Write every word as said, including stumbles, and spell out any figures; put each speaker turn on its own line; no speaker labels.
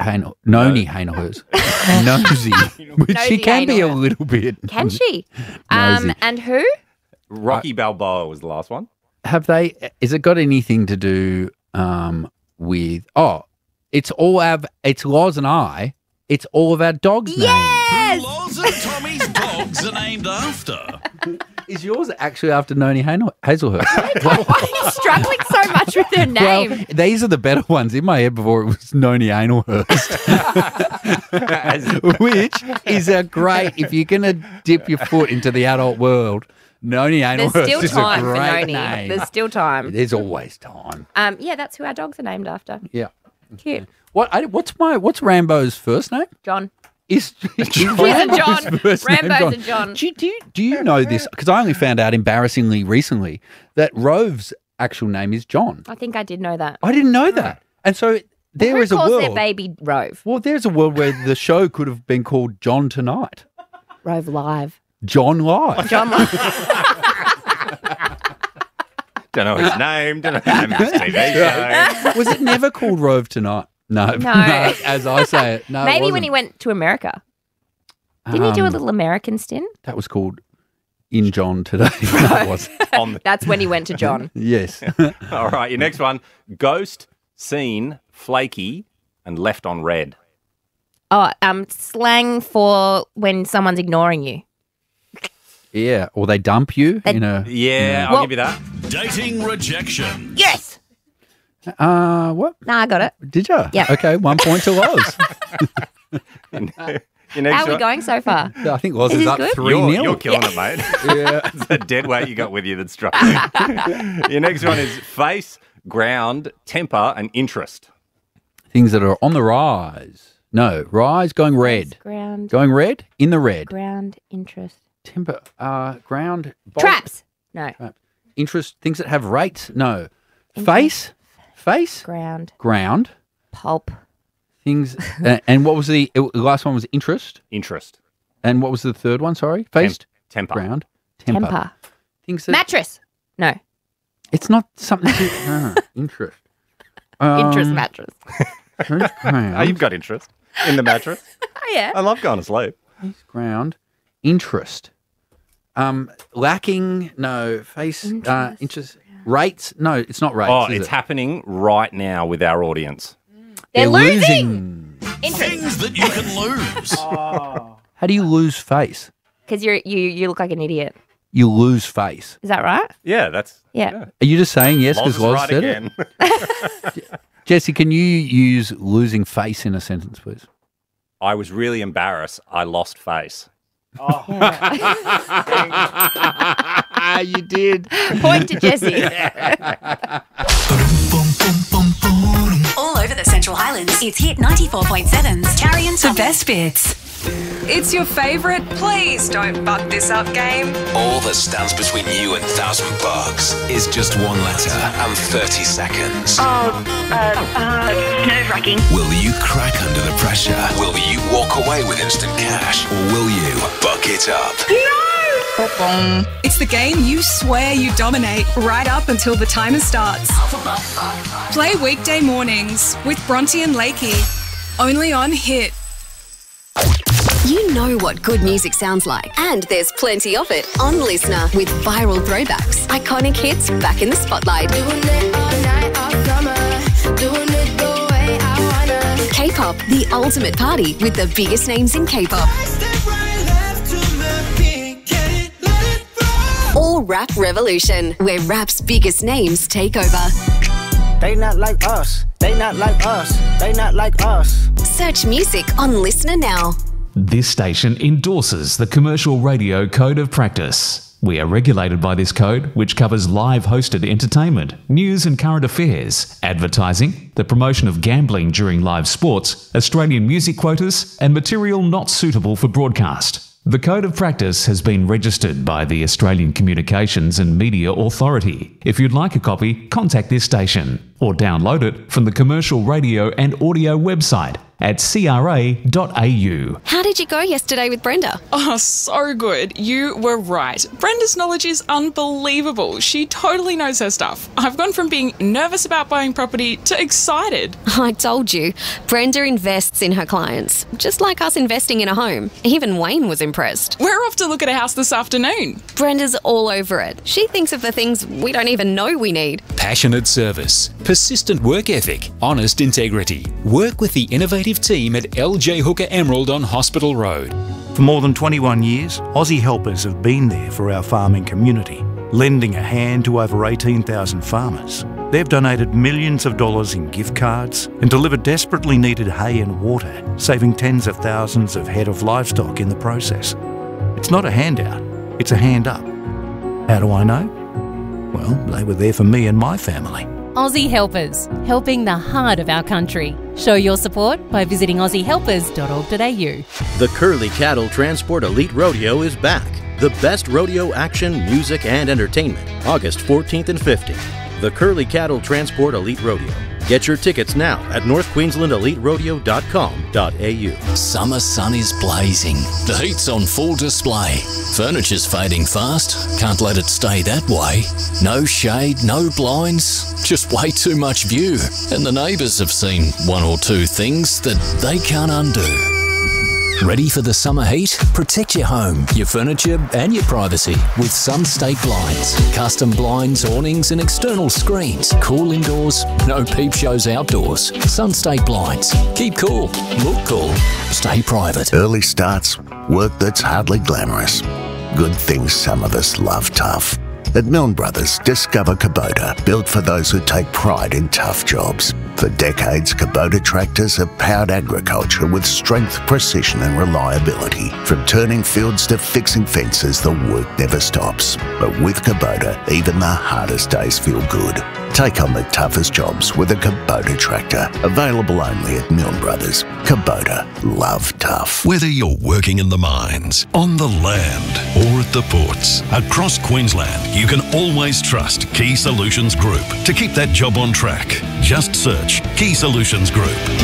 Hain- Noni Hainhurst. Nosy. Which she
Nosy
can be a
Hainhurst.
little bit.
Can she? Um,
Nosy.
and who?
Rocky Balboa was the last one.
Have they, is it got anything to do um, with, oh, it's all our, it's Loz and I, it's all of our dogs' names.
Yes!
Loz and Tommy's dogs are named after.
Is yours actually after Noni Hain- Hazelhurst?
Why are you struggling so much with her name?
Well, these are the better ones in my head before it was Noni Hainhurst. Which is a great, if you're going to dip your foot into the adult world, Noni
There's
Hainhurst
still
is a
time for
great
Noni.
name.
There's still time.
There's always time.
Um, yeah, that's who our dogs are named after.
Yeah.
Cute.
What? I, what's my? What's Rambo's first name?
John.
Is, is
He's a
Rambo's
John.
first name
Rambo's a John.
Do you, do you, do you know this? Because I only found out embarrassingly recently that Rove's actual name is John.
I think I did know that.
I didn't know that. And so there
Who
is a
calls
world.
their baby Rove?
Well, there's a world where the show could have been called John Tonight.
Rove Live.
John Live.
John Live.
Don't know his name. Don't know the name of his T V show.
Was it never called Rove Tonight? No.
No.
As I say it. No. it
Maybe when
wasn't.
he went to America. Didn't he do a
Um,
little American stint?
That was called In John Today. No, it was.
On the,
That's when he went to John.
Yes.
all right, your next one. Ghost, seen, flaky, and left on red.
Oh, um, slang for when someone's ignoring you.
Yeah. Or they dump you
They-
in a.
Yeah, I'll
Well-
give you that.
Dating rejection.
Yes.
Uh, what?
Nah, I got it.
Did you?
Yeah.
Okay, one point to Loz.
Your next
How are we
one-
going so far?
I think Loz
Is
is
this
up
good?
three
You're,
nil.
you're killing it, mate.
Yeah.
It's a dead weight you got with you that's struggling. Your next one is face, ground, temper, and interest.
Things that are on the rise. No, rise going red.
Ground,
Going red? In the red.
ground, interest.
Timber, uh, ground. bold-
Traps. No.
Interest, things that have rates? No. Face? Face?
Ground,
Ground.
pulp.
Things. uh, and what was the, the last one was interest.
Interest.
And what was the third one? Sorry. Face?
Temp- temper.
Ground. Temper.
Temper.
Things that.
Mattress. No.
It's not something to. uh, interest. Um,
Interest mattress.
Ground.
Oh, you've got interest in the mattress.
Oh, yeah.
I love going to sleep.
Ground. Interest. Um, lacking. No. Face. Uh,
Interest.
interest. Rates. No, it's not rates.
Oh,
is
it's
it?
happening right now with our audience.
They're,
They're
losing. Interest.
Things that you can lose.
How do you lose face?
Because you're you you look like an idiot.
You lose face.
Is that right?
Yeah, that's
Yeah.
Are you just saying yes
Loz
because
is
Loz
right
said
again.
it? Jesse, can you use losing face in a sentence, please?
I was really embarrassed. I lost face.
you did.
Point to Jesse.
All over the Central Highlands, it's Hit ninety-four point seven's Carrie and the best bits.
It's your favourite Please Don't Buck This Up game.
All that stands between you and thousand bucks is just one letter and thirty seconds.
Oh, uh, uh, nerve-wracking.
Will you crack under the pressure? Will you walk away with instant cash? Or will you buck it up?
It's the game you swear you dominate right up until the timer starts. Play weekday mornings with Bronte and Lakey. Only on Hit.
You know what good music sounds like, and there's plenty of it on Listener with viral throwbacks, iconic hits back in the spotlight. K-pop, the ultimate party with the biggest names in K-pop. Or Rap Revolution, where rap's biggest names take over.
They not like us. They not like us. They not like us.
Search music on Listener now.
This station endorses the Commercial Radio Code of Practice. We are regulated by this code, which covers live hosted entertainment, news and current affairs, advertising, the promotion of gambling during live sports, Australian music quotas, and material not suitable for broadcast. The Code of Practice has been registered by the Australian Communications and Media Authority. If you'd like a copy, contact this station or download it from the Commercial Radio and Audio website at c r a dot a u.
How did you go yesterday with Brenda?
Oh, so good. You were right. Brenda's knowledge is unbelievable. She totally knows her stuff. I've gone from being nervous about buying property to excited.
I told you, Brenda invests in her clients, just like us investing in a home. Even Wayne was impressed.
We're off to look at a house this afternoon.
Brenda's all over it. She thinks of the things we don't even know we need.
Passionate service, persistent work ethic, honest integrity. Work with the innovative team at L J Hooker Emerald on Hospital Road.
For more than twenty-one years, Aussie Helpers have been there for our farming community, lending a hand to over eighteen thousand farmers. They've donated millions of dollars in gift cards and delivered desperately needed hay and water, saving tens of thousands of head of livestock in the process. It's not a handout, it's a hand up. How do I know? Well, they were there for me and my family.
Aussie Helpers, helping the heart of our country. Show your support by visiting aussie helpers dot org dot a u.
The Curly Cattle Transport Elite Rodeo is back. The best rodeo action, music, and entertainment, August fourteenth and fifteenth. The Curly Cattle Transport Elite Rodeo. Get your tickets now at north queensland elite rodeo dot com dot a u.
Summer sun is blazing. The heat's on full display. Furniture's fading fast. Can't let it stay that way. No shade, no blinds. Just way too much view. And the neighbours have seen one or two things that they can't undo. Ready for the summer heat? Protect your home, your furniture and your privacy with Sunstate Blinds. Custom blinds, awnings and external screens. Cool indoors, no peep shows outdoors. Sunstate Blinds. Keep cool, look cool, stay private.
Early starts, work that's hardly glamorous. Good things some of us love tough. At Milne Brothers, discover Kubota, built for those who take pride in tough jobs. For decades, Kubota tractors have powered agriculture with strength, precision and reliability. From turning fields to fixing fences, the work never stops. But with Kubota, even the hardest days feel good. Take on the toughest jobs with a Kubota tractor. Available only at Milne Brothers. Kubota. Love tough.
Whether you're working in the mines, on the land, or at the ports, across Queensland, you can always trust Key Solutions Group to keep that job on track. Just search Key Solutions Group.